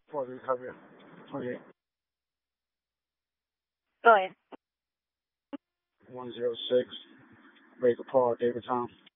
For the recovery. Okay. Go ahead. 106. Baker Park, David Town.